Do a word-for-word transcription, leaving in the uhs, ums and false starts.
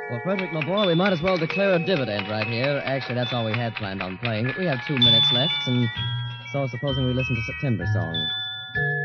Well, Frederick, my boy, we might as well declare a dividend right here. Actually, that's all we had planned on playing. We have two minutes left, and so supposing we listen to September Song.